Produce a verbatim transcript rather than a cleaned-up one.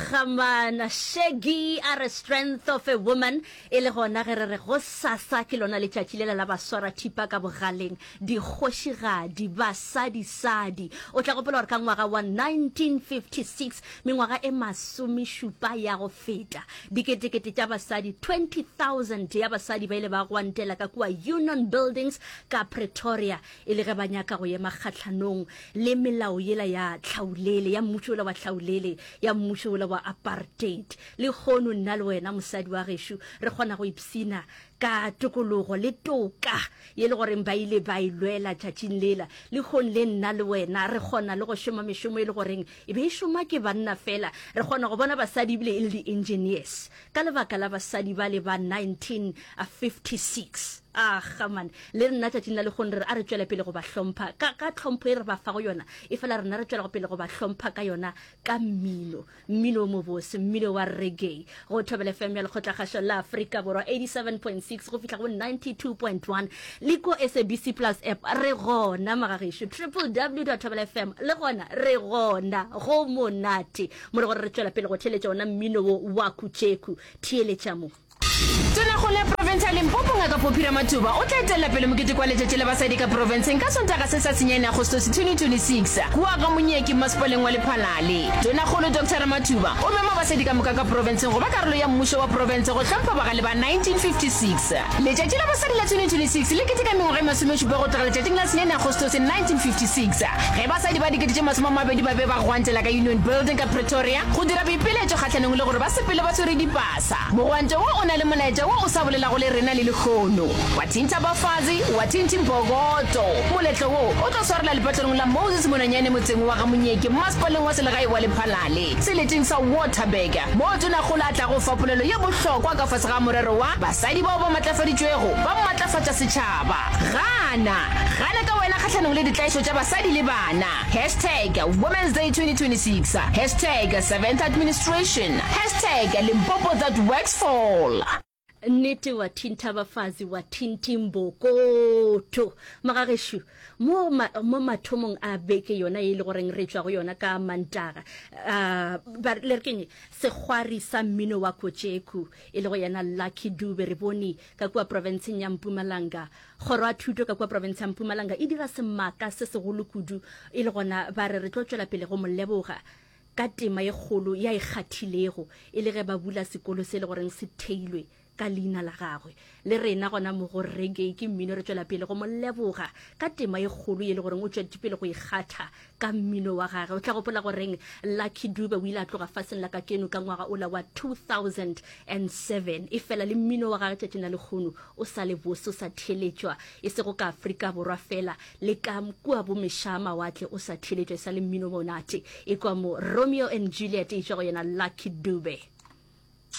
Khamana Shaggy are a strength of a woman. Ele gona ge re re go sasa ke lona le tšatši le la baswara thipa ka bogaleng di kgošigadi basadi sadi o tla gopola gore ka ngwaga wa nineteen fifty-six mengwaga e masomešupa ya go feta diketekete tša basadi twenty thousand ya basadi ba ile ba gwantela ka kua Union Buildings ka Pretoria ile ge ba nyaka go ema kgatlhanong le melao yela ya tlhaulele ya mmušo wa tlhaulele ya mmušo wa apartheid le khono nna le wena mosadi wa geshu re kgona go ipsina ka tokologo le toka ye le gore ba ile ba ilwela tšatšing lela le khone le nna le wena re kgona le go shoma meshomo ile goreng e be e shoma ke banna fela re kgona go bona basadi bile e le engineers ka lebaka la basadi ba le ba nineteen fifty-six ah khaman le nna tšatšing la le khone re a re tšwela pele go ba hlompha ka ka tlhompho e re ba fa go yona e fela rena re tšwela go pele go ba hlompha ka yona ka mmino mmino mo bose mmino wa reggae go thobela F M ya le khotlagasho la Afrika borwa eighty-seven point six go fitla go ninety-two point one le ko S A B C Plus app re gona magagesho w w w dot thobela f m le gona re gona go monate mo re go re tšwela pele go theletša ona mmino wa kutšeku theeletša mo Tona go le provincial Limpopo ngaka Phopira Matuba o tla etela pele mokete kwa letšatši la basadi ka province ka sontaga se sa senyane Agostose twenty twenty-six kua ga monyeki masepaleng wa Lephalale Tona go le Doctor Matuba o mema basadi ka moka ka province go ba karolo ya mmušo wa province go hlompha bagale ba nineteen fifty-six letšatši la basadi la twenty twenty-six le keteka mengwaga e masomešupa go tloga letšatšing la senyane Agostose nineteen fifty-six ge basadi ba dikete tše masomamabedi ba be ba gwantela ka Union Building ka Pretoria go dira boipeletšo kgatlhanong le gore ba sepele ba tshwere dipasa mogwanto wo o na le molaetša wo o sa bolela go le rena le lekgono wa thinta bafazi wa thinti mbogoto moletlo wo o tlo swarela lepatlong la Moses Monanyane motseng wa ga monyeki masepaleng wa selegae wa Lephalale seleteng sa Waterberg mo tona go latla go fapolelo ya bohlokwa ka fase ga morero wa basadi bao ba matlafaditšwego ba matlafatša setšhaba gana gana ka wena kgatlhanong le ditlaišo tša basadi le bana hashtag Women's Day twenty twenty-six hashtag seventh administration hashtag Limpopo that works for all. Nete wa thinta bafazi wa thinti mbokoto magageshu mo mo mathomong a beke yona e le goreng re tswa go yona ka Mantaga uh, ba le rekeng se khwari sa mmino wa Kotšeku e le go yana Lucky Dube re bone ka kwa province ya Mpumalanga goro a thuto ka kwa province ya Mpumalanga e dira semaka se segolo kudu e le gona ba re re tlotswela pele go molleboga ka tema ye kgolo ya ikgathilego e le ge ba bula sekolo se le goreng se theilwe ka lina la gagwe le rena gona mo go reggae ke mmino re tswela pele go molleboga ka tema ye kgolo ye le gore o tswetse pele go ikgatha ka mmino wa gagwe o tla gopola go reng Lucky Dube o ile a tloga faseng la ka keno ka ngwaga ola wa two thousand seven e fela le mmino wa gagwe tšetšena le kgono o sa le bose o sa theletšwa e se go ka Afrika borwa fela le ka kua bo mešama watle o sa theletšwa e sa le mmino monate e kwa mo Romeo and Juliet e tšwa go yena Lucky Dube.